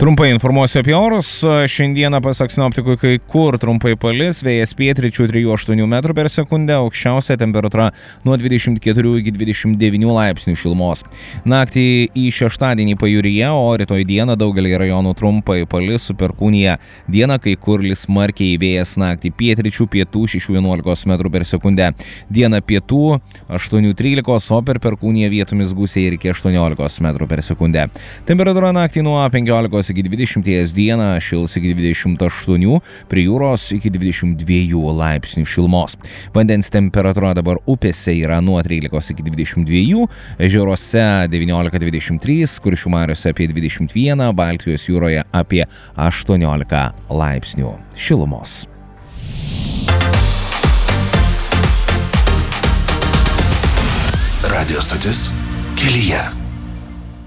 Trumpai informuosiu apie orus. Šiandieną pasak sinoptikų kai kur trumpai palis, vėjas pietryčių 3-8 metrų per sekundę, aukščiausia temperatūra nuo 24 iki 29 laipsnių šilumos. Naktį į šeštadienį pajūryje, o rytoj dieną daugelį rajonų trumpai palis su perkūnija. Dieną kai kur lis smarkiai, vėjas naktį pietryčių pietų 6-11 metrų per sekundę. Dieną pietų 8-13, o per perkūniją vietomis gūsiai ir iki 18 metrų per sekundę. Temperatūra naktį nuo 15 iki 20, dieną šils iki 28, prie jūros iki 22 laipsnių šilumos. Vandens temperatūra dabar upėse yra nuo 13 iki 22, ežeruose 19-23, Kuršių mariose apie 21, Baltijos jūroje apie 18 laipsnių šilumos. Radio stotis kelyje.